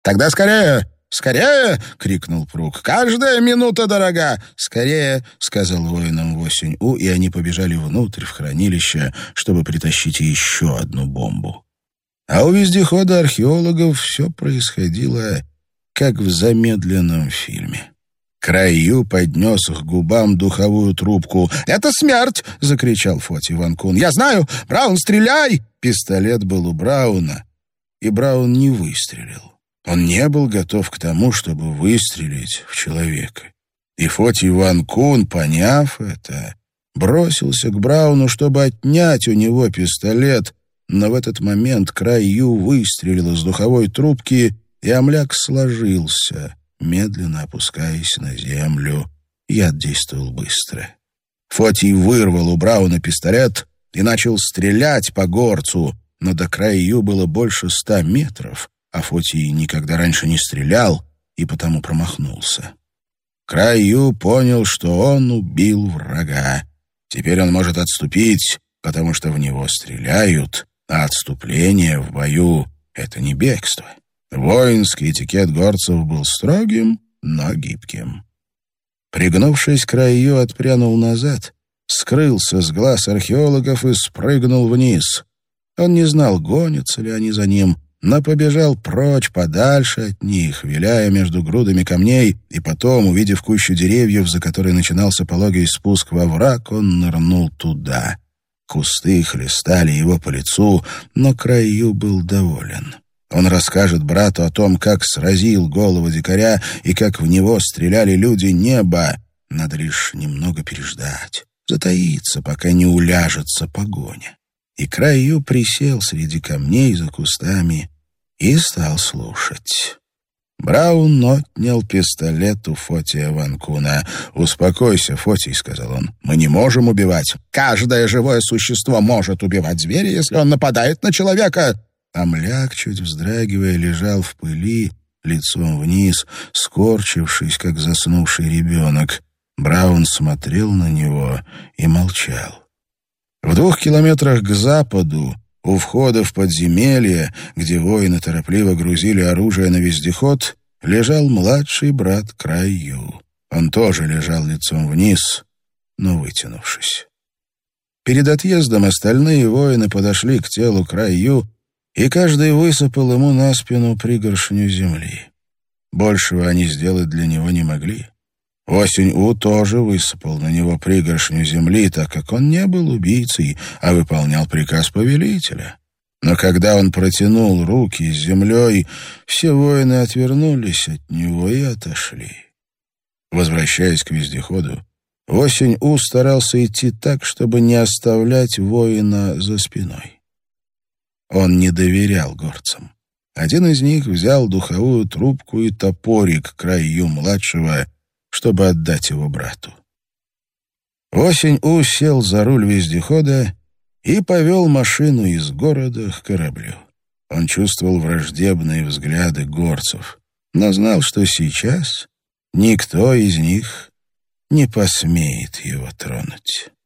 «Тогда скорее! Скорее!» — крикнул Прук. «Каждая минута дорога!» «Скорее!» — сказал воинам Восень-У, и они побежали внутрь, в хранилище, чтобы притащить еще одну бомбу. А у вездехода археологов все происходило, как в замедленном фильме. Край-Ю поднес к губам духовую трубку. «Это смерть!» — закричал Фоти Ван-Кун. «Я знаю! Браун, стреляй!» Пистолет был у Брауна, и Браун не выстрелил. Он не был готов к тому, чтобы выстрелить в человека. И Фоти Ван-Кун, поняв это, бросился к Брауну, чтобы отнять у него пистолет, но в этот момент Край-Ю выстрелил из духовой трубки, и амляк сложился, медленно опускаясь на землю. Яд действовал быстро. Фоти вырвал у Брауна пистолет и начал стрелять по горцу, но до Край-Ю было больше 100 метров, а Фоти никогда раньше не стрелял и потому промахнулся. Край-Ю понял, что он убил врага. Теперь он может отступить, потому что в него стреляют, а отступление в бою — это не бегство. Воинский этикет горцев был строгим, но гибким. Пригнувшись, Край-Ю отпрянул назад, скрылся с глаз археологов и спрыгнул вниз. Он не знал, гонятся ли они за ним, но побежал прочь, подальше от них, виляя между грудами камней, и потом, увидев кучу деревьев, за которой начинался пологий спуск во враг, он нырнул туда. Кусты хлестали его по лицу, но Край-Ю был доволен. Он расскажет брату о том, как сразил голову дикаря и как в него стреляли люди неба. Надо лишь немного переждать, затаиться, пока не уляжется погоня. И Край-Ю присел среди камней за кустами и стал слушать. Браун отнял пистолет у Фотия Ван-Куна. «Успокойся, Фотий», — сказал он, — «мы не можем убивать. Каждое живое существо может убивать зверя, если он нападает на человека». Амляк, чуть вздрагивая, лежал в пыли, лицом вниз, скорчившись, как заснувший ребенок. Браун смотрел на него и молчал. В 2 километрах к западу, у входа в подземелье, где воины торопливо грузили оружие на вездеход, лежал младший брат Край-Ю. Он тоже лежал лицом вниз, но вытянувшись. Перед отъездом остальные воины подошли к телу Край-Ю, и каждый высыпал ему на спину пригоршню земли. Большего они сделать для него не могли. Восень-У тоже высыпал на него пригоршню земли, так как он не был убийцей, а выполнял приказ повелителя. Но когда он протянул руки с землей, все воины отвернулись от него и отошли. Возвращаясь к вездеходу, Восень-У старался идти так, чтобы не оставлять воина за спиной. Он не доверял горцам. Один из них взял духовую трубку и топорик Край-Ю-младшего, чтобы отдать его брату. Восень-У сел за руль вездехода и повел машину из города к кораблю. Он чувствовал враждебные взгляды горцев, но знал, что сейчас никто из них не посмеет его тронуть.